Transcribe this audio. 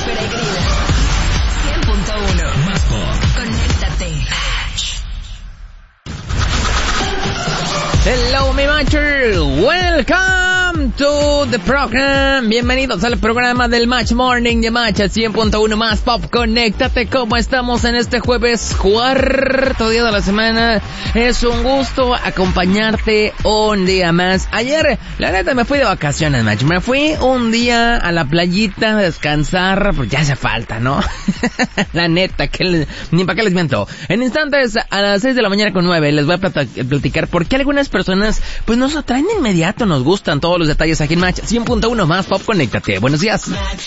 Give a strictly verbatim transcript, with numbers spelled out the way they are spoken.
Peregrina. cien punto uno. Más pop. Conéctate. Hello, mi macher. Welcome to the program. Bienvenidos al programa del Match Morning de Match cien punto uno Más Pop. Conéctate. ¿Cómo estamos en este jueves? Cuarto día de la semana. Es un gusto acompañarte un día más. Ayer, la neta, me fui de vacaciones, Match. Me fui un día a la playita a descansar. Pues ya hace falta, ¿no? La neta, que les, ni para qué les miento. En instantes, a las seis de la mañana con nueve, les voy a platicar por qué algunas personas pues nos atraen de inmediato, nos gustan todos los detalles aquí en Match cien punto uno Más Pop. Conéctate. Buenos días. Match